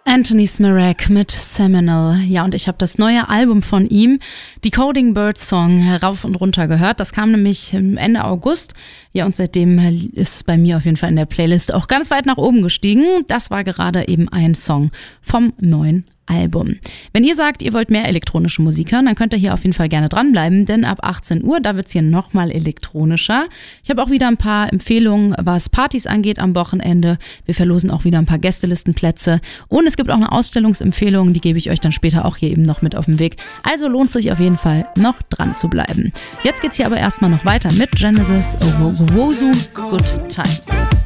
Anthony Smirek mit Seminole. Ja, und ich habe das neue Album von ihm, Decoding Birds Song, rauf und runter gehört. Das kam nämlich Ende August. Ja, und seitdem ist es bei mir auf jeden Fall in der Playlist auch ganz weit nach oben gestiegen. Das war gerade eben ein Song vom neuen Album. Wenn ihr sagt, ihr wollt mehr elektronische Musik hören, dann könnt ihr hier auf jeden Fall gerne dranbleiben, denn ab 18 Uhr, da wird's hier nochmal elektronischer. Ich habe auch wieder ein paar Empfehlungen, was Partys angeht am Wochenende. Wir verlosen auch wieder ein paar Gästelistenplätze und es gibt auch eine Ausstellungsempfehlung, die gebe ich euch dann später auch hier eben noch mit auf den Weg. Also lohnt sich auf jeden Fall noch dran zu bleiben. Jetzt geht's hier aber erstmal noch weiter mit Genesis Owusu, Good Times.